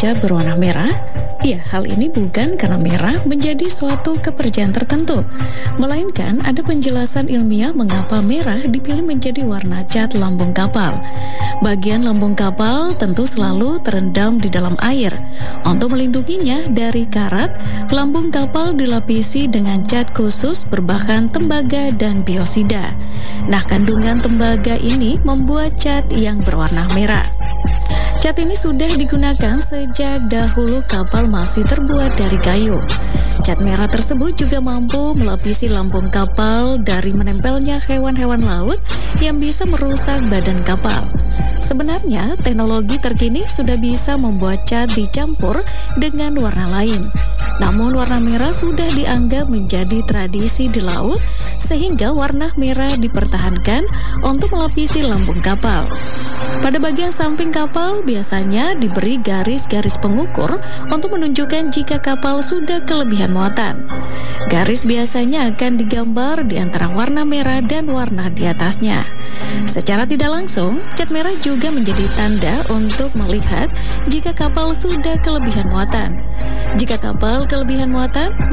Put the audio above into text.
cat berwarna merah? Ya, hal ini bukan karena merah menjadi suatu kepercayaan tertentu, melainkan ada penjelasan ilmiah mengapa merah dipilih menjadi warna cat lambung kapal. Bagian lambung kapal tentu selalu terendam di dalam air. Untuk melindunginya dari karat, lambung kapal dilapisi dengan cat khusus berbahan tembaga dan biosida. Nah, kandungan tembaga ini membuat cat yang berwarna merah. Cat ini sudah digunakan sejak dahulu kapal masih terbuat dari kayu. Cat merah tersebut juga mampu melapisi lambung kapal dari menempelnya hewan-hewan laut yang bisa merusak badan kapal. Sebenarnya, teknologi terkini sudah bisa membuat cat dicampur dengan warna lain. Namun warna merah sudah dianggap menjadi tradisi di laut, sehingga warna merah dipertahankan untuk melapisi lambung kapal. Pada bagian samping kapal biasanya diberi garis-garis pengukur untuk menunjukkan jika kapal sudah kelebihan muatan. Garis biasanya akan digambar di antara warna merah dan warna di atasnya. Secara tidak langsung, cat merah juga menjadi tanda untuk melihat jika kapal sudah kelebihan muatan. Jika kapal kelebihan muatan,